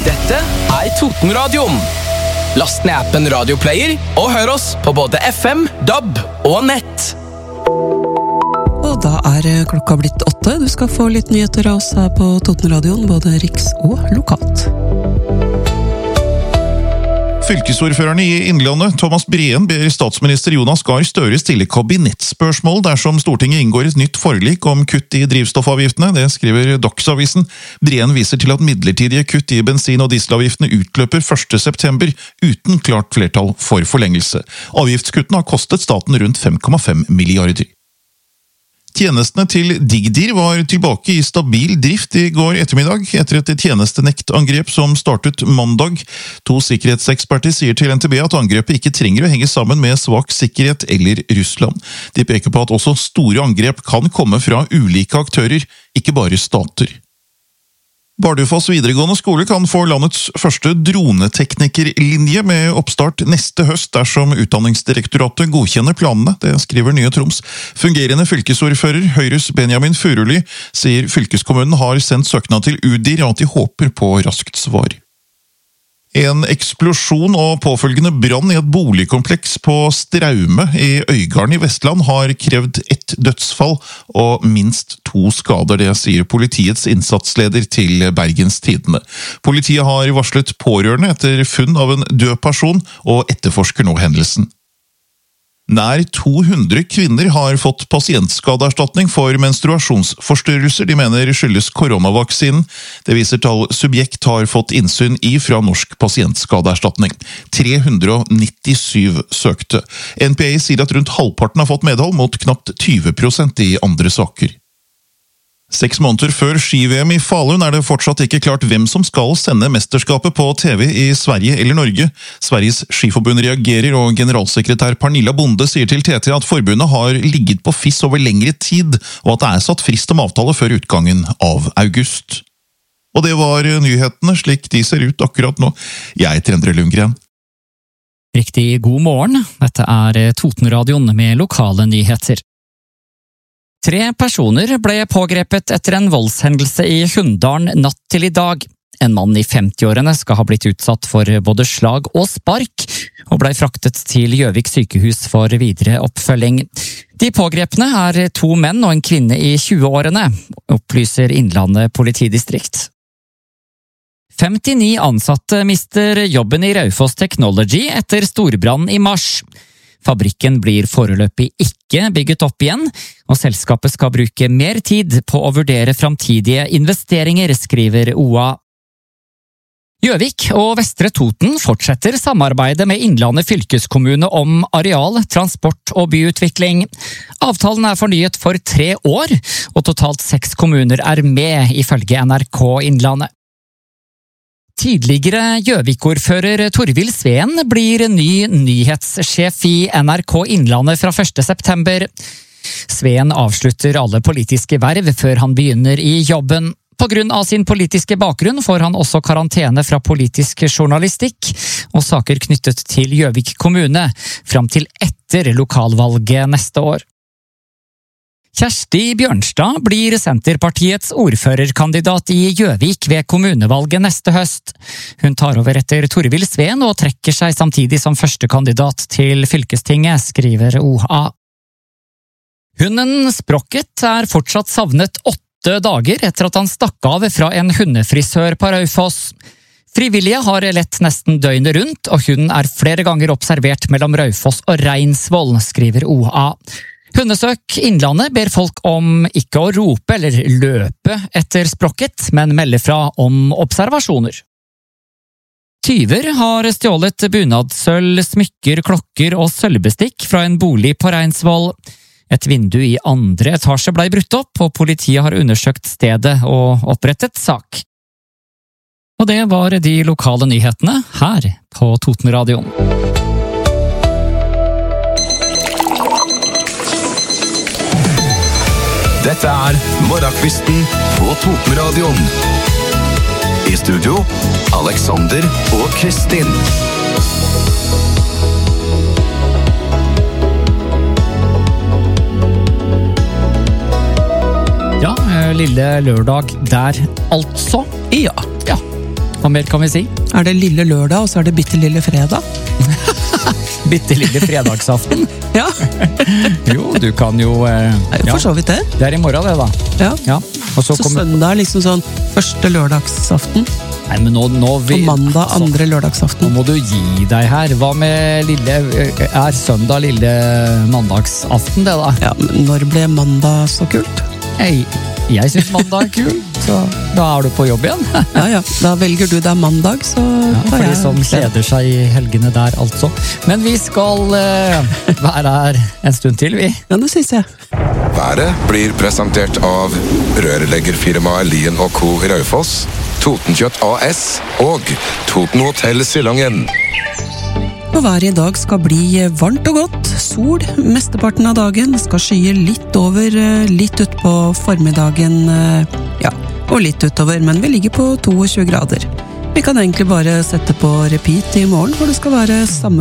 Dette Totenradioen. Last ned appen Radioplayer og hør oss på både FM, DAB og nett. Og da klokka blitt 8. Du skal få litt nyheter av oss her på Totenradioen, både riks og lokalt. Fylkesordførerne i Innlandet, Thomas Breen, ber statsminister Jonas Gahr Støre stille kabinettspørsmål dersom Stortinget inngår et nytt forlik om kutt i drivstoffavgiftene. Det skriver Dagsavisen. Breen viser til at midlertidige kutt i bensin- og dieselavgiftene utløper 1. september, uten klart flertall for forlengelse. Avgiftskuttene har kostet staten rundt 5,5 milliarder. Tjenestene til Digdir var tilbake i stabil drift i går ettermiddag, etter et tjenestenektangrep som startet mandag. 2 sikkerhetseksperter sier til NTB at angrepet ikke trenger å henge sammen med svak sikkerhet eller Russland. De peker på at også store angrep kan komme fra ulike aktører, ikke bare stater. Bardufoss videregående skole kan få landets første droneteknikerlinje med oppstart neste høst dersom Utdanningsdirektoratet godkjenner planene, det skriver Nye Troms. Fungerende fylkesordfører Høyres Benjamin Furuli sier fylkeskommunen har sendt søknad til UDIR og at de håper på raskt svar. En eksplosjon og påfølgende brann i et boligkompleks på Straume i Øygarden i Vestland har krevd 1 dødsfall og minst 2 skader, det sier politiets innsatsleder til Bergens Tidende. Politiet har varslet pårørende etter funn av en død person og etterforsker nå hendelsen. Nær 200 kvinner har fått pasientskadeerstatning for menstruasjonsforstyrrelser. De mener skyldes koronavaksinen. Det viser tall Subjekt har fått innsyn i fra Norsk pasientskadeerstatning. 397 søkte. NPA sier at rundt halvparten har fått medhold mot knapt 20% i andre saker. 6 måneder før ski-VM i Falun det fortsatt ikke klart hvem som skal sende mesterskapet på TV i Sverige eller Norge. Sveriges skiforbund reagerer, og generalsekretær Pernilla Bonde sier til TT at forbundet har ligget på fiss over lengre tid, og at det satt frist om avtale før utgangen av august. Og det var nyhetene slik de ser ut akkurat nå. Jeg heter Endre Lundgren. Riktig god morgen, dette Totenradioen med lokale nyheter. 3 personer ble pågrepet etter en voldshendelse i Hunndalen natt til i dag. En mann i 50-årene skal ha blitt utsatt for både slag og spark, og ble fraktet til Gjøvik sykehus for videre oppfølging. De pågrepne 2 menn og en kvinne i 20-årene, opplyser Innlandet politidistrikt. 59 ansatte mister jobben i Raufoss Technology etter storbrann i mars. Fabrikken blir foreløpig ikke bygget opp igjen, og selskapet skal bruke mer tid på å vurdere framtidige investeringer, skriver OA. Gjøvik og Vestre Toten fortsetter samarbeidet med Innlandet fylkeskommune om areal, transport og byutvikling. Avtalen fornyet for 3 år, og totalt 6 kommuner med, ifølge NRK Innlandet. Tidligere Gjøvik-ordfører Torvild Sveen blir ny nyhetssjef i NRK Innlandet fra 1. september. Sveen avslutter alle politiske verv før han begynner i jobben. På grunn av sin politiske bakgrunn får han også karantene fra politisk journalistikk og saker knyttet til Gjøvik kommune, fram til etter lokalvalget neste år. Kjersti Bjørnstad blir Senterpartiets ordførerkandidat i Gjøvik ved kommunevalget neste høst. Hun tar over etter Torvild Sveen og trekker seg samtidig som første kandidat til fylkestinget, skriver OA. Hunden Sprocket fortsatt savnet 8 dager etter at han stakk av fra en hundefrisør på Raufoss. Frivillige har lett nesten døgnet rundt, og hunden flere ganger observert mellom Raufoss og Reinsvoll, skriver OA. Hundesøk Innlandet ber folk om ikke å rope eller løpe etter Sprocket, men melde fra om observasjoner. Tyver har stjålet bunadsølv, smykker, klokker og sølvbestikk fra en bolig på Reinsvoll. Et vindu i 2. etasje ble brutt opp, og politiet har undersøkt stedet og opprettet sak. Og det var de lokale nyhetene her på Totenradioen. Dette Morgenkvisten på Totenradioen. I studio, Alexander og Kristin. Ja, lille lørdag der altså. Ja. Hva mer kan vi si? Er det lille lørdag, og så er det bitte lille fredag? Bitte lille fredagsaften. Ja, Jo, du kan jo for så vidt det. Det er i morgen det da. Ja. Ja. Og så Så kommer søndag er liksom sånn første lørdagsaften, Nei, men nå og mandag andre Nå lørdagsaften. må du gi deg her. Hva med er søndag lille mandagsaften det da? Ja, men når ble mandag så kult? Jeg synes mandag er kul, så da er du på jobb igjen. Ja, ja, da velger du deg mandag, så For tar de jeg som kjeder seg i helgene der, altså. Men vi skal være her en stund til, vi. Ja, det synes jeg. Været blir presentert av rørleggerfirmaet Lien & Co. Raufoss, Totenkjøtt AS og Toten Hotel Sillangen. Og været i dag skal bli varmt og godt. Sol mesteparten av dagen. Skal skye litt over, litt ut på formiddagen, ja, og litt utover, men vi ligger på 22 grader. Vi kan egentlig bare sette på repeat i morgen, hvor det skal være samme